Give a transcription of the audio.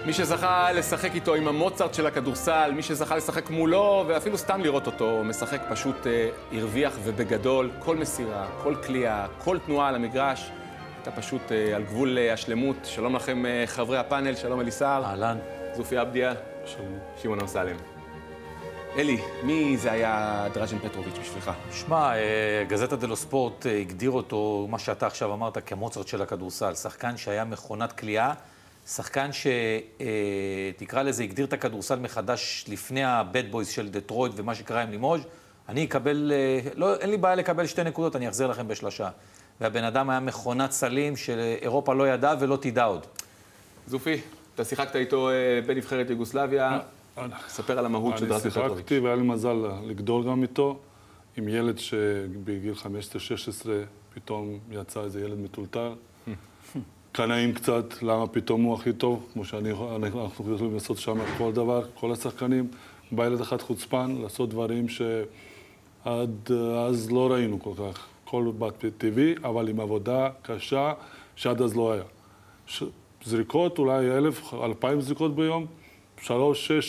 מי שזכה לשחק איתו עם המוצרט של הכדורסל, מי שזכה לשחק מולו, ואפילו סתם לראות אותו משחק פשוט הרוויח ובגדול. כל מסירה, כל קליעה, כל תנועה על המגרש, אתה פשוט על גבול השלמות. שלום לכם חברי הפאנל, שלום אליסר. אהלן. זופי אבדיה. שלום. שמעון אמסלם. אלי, מי זה היה דראז'ן פטרוביץ' בשבילך? שמע, גזטה דלו ספורט הגדיר אותו, מה שאתה עכשיו אמרת, כמוצרט של הכדורסל. שחקן שהיה מכונת קליעה, שחקן שתקרא לזה, הגדיר את הכדורסל מחדש לפני הבד בויז של דטרויט ומה שקרה עם לימוז'. אני אקבל, אין לי בעיה לקבל 2 נקודות, אני אחזיר לכם בשלושה. והבן אדם היה מכונת סלים שאירופה לא ידעה ולא תדע עוד. זופי, אתה שיחקת איתו בנבחרת יוגוסלביה. ספר על המהות של דראז'ן פטרוביץ'. אני שיחקתי והיה לי מזל לגדול גם איתו, עם ילד שבגיל 15-16 פתאום יצא איזה ילד מטולטל. קנאים קצת, למה פתאום הוא הכי טוב, כמו שאנחנו יכולים לעשות שם כל דבר, כל השחקנים. בא ילד אחד חוצפן, לעשות דברים שעד אז לא ראינו כל כך. כל בת טבעי, אבל עם עבודה קשה שעד אז לא היה. זריקות, אולי 1,000, 2,000 זריקות ביום, 3, 6,